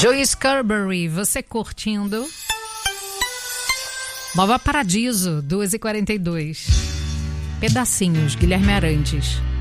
Joey Scarberry, você curtindo? Nova Paradiso, 2h42. Pedacinhos, Guilherme Arantes.